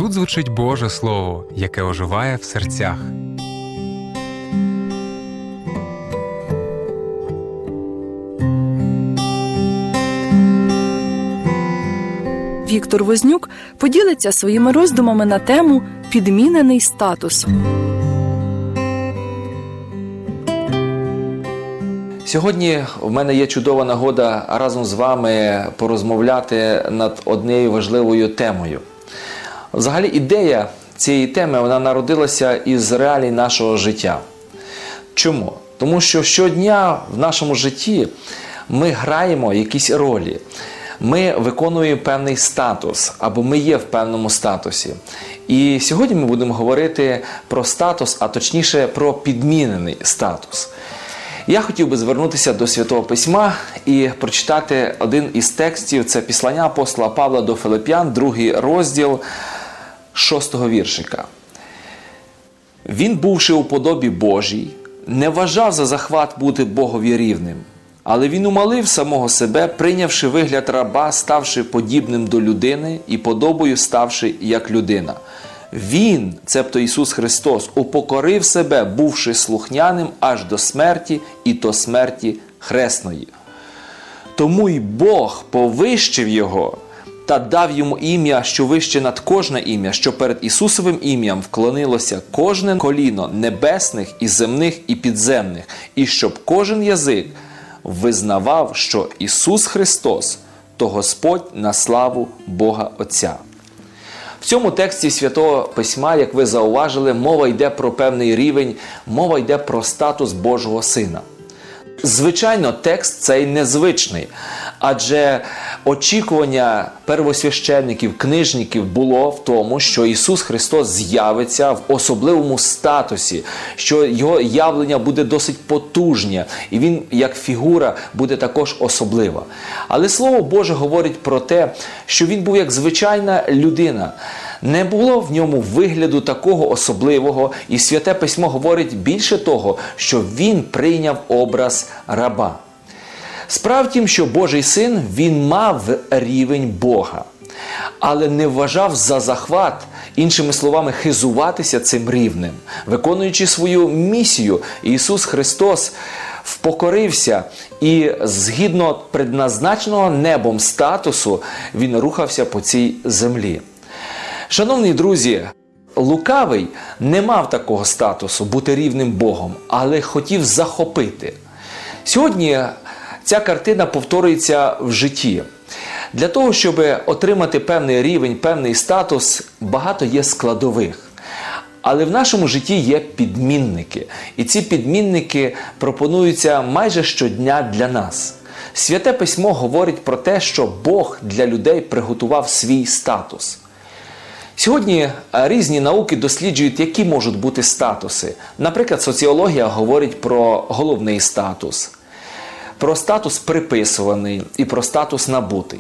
Тут звучить Боже Слово, яке оживає в серцях. Віктор Вознюк поділиться своїми роздумами на тему «Підмінений статус». Сьогодні в мене є чудова нагода разом з вами порозмовляти над однією важливою темою. Взагалі ідея цієї теми вона народилася із реалій нашого життя. Чому? Тому що щодня в нашому житті ми граємо якісь ролі. Ми виконуємо певний статус, або ми є в певному статусі. І сьогодні ми будемо говорити про статус, а точніше про підмінений статус. Я хотів би звернутися до Святого Письма і прочитати один із текстів. Це післання апостола Павла до Филип'ян, 2 розділ, 6 віршика. «Він, бувши у подобі Божій, не вважав за захват бути Богові рівним, але він умалив самого себе, прийнявши вигляд раба, ставши подібним до людини і подобою ставши як людина. Він, цебто Ісус Христос, упокорив себе, бувши слухняним аж до смерті, і то смерті хресної. Тому й Бог повищив Його та дав Йому ім'я, що вище над кожне ім'я, що перед Ісусовим ім'ям вклонилося кожне коліно небесних і земних і підземних, і щоб кожен язик визнавав, що Ісус Христос – то Господь на славу Бога Отця». В цьому тексті Святого Письма, як ви зауважили, мова йде про певний рівень, мова йде про статус Божого Сина. Звичайно, текст цей незвичний, адже очікування первосвященників, книжників було в тому, що Ісус Христос з'явиться в особливому статусі, що Його явлення буде досить потужне, і Він, як фігура, буде також особлива. Але Слово Боже говорить про те, що Він був як звичайна людина. Не було в ньому вигляду такого особливого, і Святе Письмо говорить більше того, що Він прийняв образ раба. Справа в тім, що Божий Син, Він мав рівень Бога, але не вважав за захват, іншими словами, хизуватися цим рівнем. Виконуючи свою місію, Ісус Христос впокорився і згідно предназначеного небом статусу Він рухався по цій землі. Шановні друзі, лукавий не мав такого статусу бути рівним Богом, але хотів захопити. Сьогодні ця картина повторюється в житті. Для того, щоб отримати певний рівень, певний статус, багато є складових. Але в нашому житті є підмінники. І ці підмінники пропонуються майже щодня для нас. Святе Письмо говорить про те, що Бог для людей приготував свій статус. Сьогодні різні науки досліджують, які можуть бути статуси. Наприклад, соціологія говорить про головний статус, про статус приписуваний і про статус набутий.